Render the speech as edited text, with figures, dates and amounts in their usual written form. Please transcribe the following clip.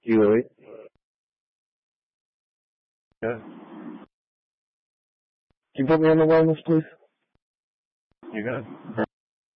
You wait. Yeah. Can you put me on the line, please? You got it.